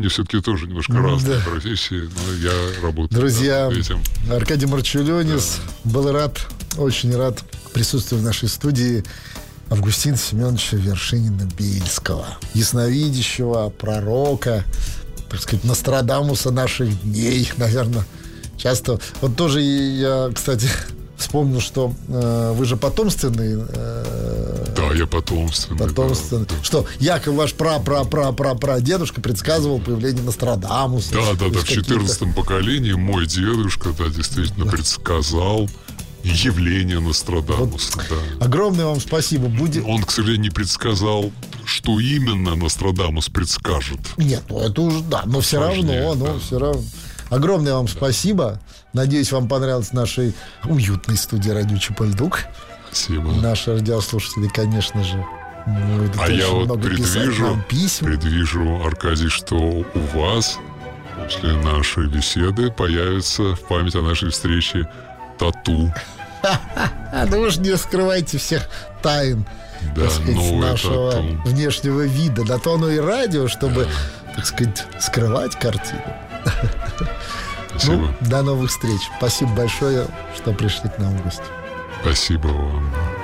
они все-таки тоже немножко разные профессии, но я работаю Друзья, над этим. Аркадий Марчулионис был рад, очень рад присутствию в нашей студии Августина Семеновича Вершинина-Бельского, ясновидящего, пророка, так сказать, Нострадамуса наших дней, наверное. Часто. Вот тоже я, кстати, вспомнил, что вы же потомственный. Да, я потомственный. Да. Что якобы ваш прадедушка предсказывал появление Нострадамуса. Да, в 14-м поколении мой дедушка, действительно предсказал явление Нострадамуса. Вот. Огромное вам спасибо. Он, к сожалению, не предсказал, что именно Нострадамус предскажет. Нет, это уже, но все равно, все равно. Огромное вам спасибо. Надеюсь, вам понравилось в нашей уютной студии «Радио Чапальдук». Спасибо. Наши радиослушатели, конечно же, будут я очень много писать нам писем. предвижу, Аркадий, что у вас после нашей беседы появится в память о нашей встрече тату. Да вы же не скрывайте всех тайн, так сказать, нашего тату. Внешнего вида. На то оно и радио, чтобы, так сказать, скрывать картину. Спасибо. До новых встреч. Спасибо большое, что пришли к нам в гости. Спасибо вам.